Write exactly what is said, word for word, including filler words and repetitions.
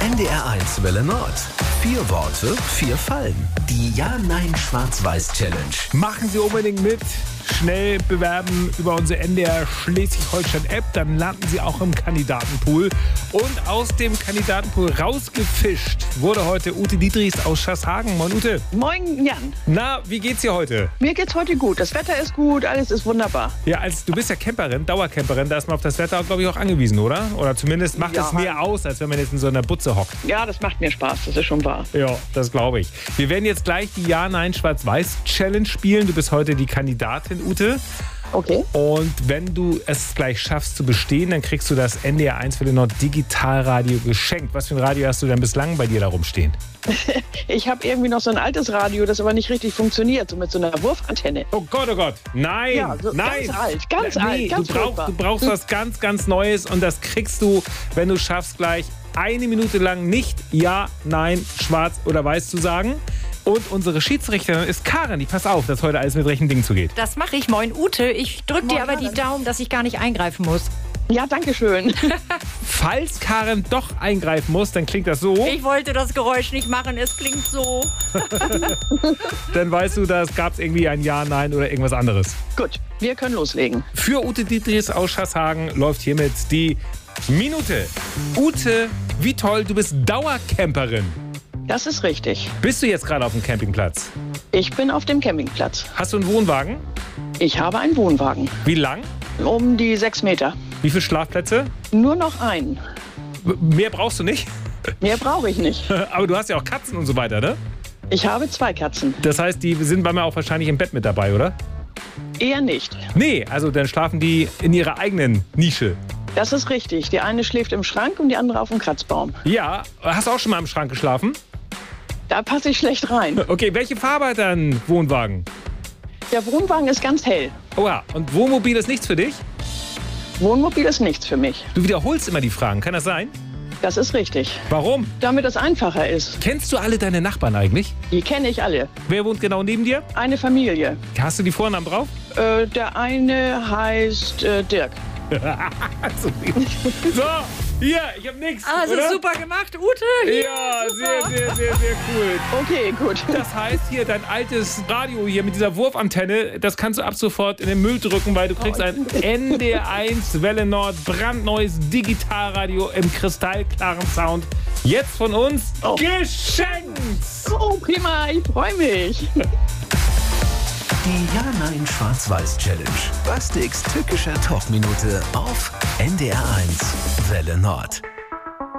N D R eins Welle Nord. Vier Worte, vier Fallen. Die Ja-Nein-Schwarz-Weiß-Challenge. Machen Sie unbedingt mit. Schnell bewerben über unsere N D R Schleswig-Holstein-App. Dann landen Sie auch im Kandidatenpool. Und aus dem Kandidatenpool rausgefischt wurde heute Ute Dietrichs aus Schaßhagen. Moin Ute. Moin Jan. Na, wie geht's dir heute? Mir geht's heute gut. Das Wetter ist gut, alles ist wunderbar. Ja, als du bist ja Camperin, Dauercamperin. Da ist man auf das Wetter, glaube ich, auch angewiesen, oder? Oder zumindest macht Ja. es mehr aus, als wenn man jetzt in so einer Butze hockt. Ja, das macht mir Spaß, das ist schon wahr. Ja, das glaube ich. Wir werden jetzt gleich die Ja-Nein-Schwarz-Weiß-Challenge spielen. Du bist heute die Kandidatin, Ute. Okay. Und wenn du es gleich schaffst zu bestehen, dann kriegst du das N D R eins Welle Nord Digitalradio geschenkt. Was für ein Radio hast du denn bislang bei dir da rumstehen? Ich habe irgendwie noch so ein altes Radio, das aber nicht richtig funktioniert, so mit so einer Wurfantenne. Oh Gott, oh Gott. Nein, Ja, so nein. ganz alt, ganz nee, alt, ganz du, brauch, furchtbar. du brauchst was ganz, ganz Neues und das kriegst du, wenn du schaffst, gleich eine Minute lang nicht Ja, Nein, Schwarz oder Weiß zu sagen. Und unsere Schiedsrichterin ist Karin. Die passt auf, dass heute alles mit rechten Dingen zugeht. Das mache ich. Moin Ute. Ich drücke dir Moin, aber die Karin. Daumen, dass ich gar nicht eingreifen muss. Ja, danke schön. Falls Karin doch eingreifen muss, dann klingt das so. Ich wollte das Geräusch nicht machen. Es klingt so. Dann weißt du, da gab es irgendwie ein Ja, Nein oder irgendwas anderes. Gut, wir können loslegen. Für Ute Dietrichs aus Schaßhagen läuft hiermit die Minute. Ute, wie toll, du bist Dauercamperin. Das ist richtig. Bist du jetzt gerade auf dem Campingplatz? Ich bin auf dem Campingplatz. Hast du einen Wohnwagen? Ich habe einen Wohnwagen. Wie lang? Um die sechs Meter. Wie viele Schlafplätze? Nur noch einen. M- Mehr brauchst du nicht. Mehr brauche ich nicht. Aber du hast ja auch Katzen und so weiter, ne? Ich habe zwei Katzen. Das heißt, die sind bei mir auch wahrscheinlich im Bett mit dabei, oder? Eher nicht. Nee, also dann schlafen die in ihrer eigenen Nische. Das ist richtig. Die eine schläft im Schrank und die andere auf dem Kratzbaum. Ja, hast du auch schon mal im Schrank geschlafen? Da passe ich schlecht rein. Okay, welche Farbe hat dein Wohnwagen? Der Wohnwagen ist ganz hell. Oha, und Wohnmobil ist nichts für dich? Wohnmobil ist nichts für mich. Du wiederholst immer die Fragen, kann das sein? Das ist richtig. Warum? Damit es einfacher ist. Kennst du alle deine Nachbarn eigentlich? Die kenne ich alle. Wer wohnt genau neben dir? Eine Familie. Hast du die Vornamen drauf? Äh, der eine heißt äh, Dirk. so, hier, ich hab nichts. Also oder? super gemacht, Ute. Hier, Ja, super. sehr, sehr, sehr, sehr cool. Okay, gut. Das heißt hier, dein altes Radio hier mit dieser Wurfantenne, das kannst du ab sofort in den Müll drücken, weil du kriegst ein N D R eins Welle Nord brandneues Digitalradio im kristallklaren Sound. Jetzt von uns Oh. geschenkt! Oh, prima. Ich freue mich. Die Ja-Nein-Schwarz-Weiß-Challenge. Bastiks tückischer Talkminute auf N D R eins Welle Nord.